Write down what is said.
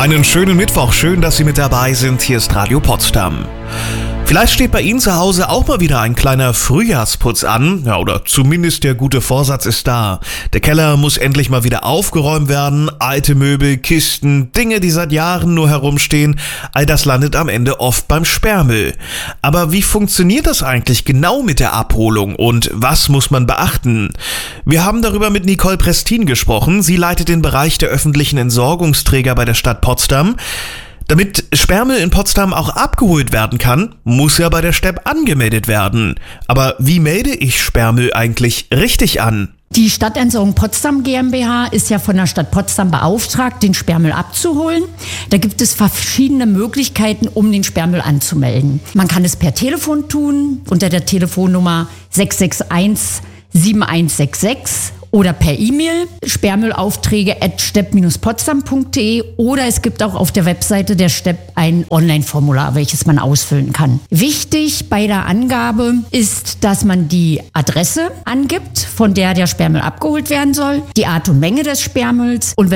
Einen schönen Mittwoch, schön, dass Sie mit dabei sind. Hier ist Radio Potsdam. Vielleicht steht bei Ihnen zu Hause auch mal wieder ein kleiner Frühjahrsputz an. Ja, oder zumindest der gute Vorsatz ist da. Der Keller muss endlich mal wieder aufgeräumt werden. Alte Möbel, Kisten, Dinge, die seit Jahren nur herumstehen. All das landet am Ende oft beim Sperrmüll. Aber wie funktioniert das eigentlich genau mit der Abholung und was muss man beachten? Wir haben darüber mit Nicole Prestin gesprochen. Sie leitet den Bereich der öffentlichen Entsorgungsträger bei der Stadt Potsdam. Damit Sperrmüll in Potsdam auch abgeholt werden kann, muss er bei der Stepp angemeldet werden. Aber wie melde ich Sperrmüll eigentlich richtig an? Die Stadtentsorgung Potsdam GmbH ist ja von der Stadt Potsdam beauftragt, den Sperrmüll abzuholen. Da gibt es verschiedene Möglichkeiten, um den Sperrmüll anzumelden. Man kann es per Telefon tun, unter der Telefonnummer 661 7166. Oder per E-Mail sperrmüllaufträge@stepp-potsdam.de oder es gibt auch auf der Webseite der Stepp ein Online-Formular, welches man ausfüllen kann. Wichtig bei der Angabe ist, dass man die Adresse angibt, von der der Sperrmüll abgeholt werden soll, die Art und Menge des Sperrmülls und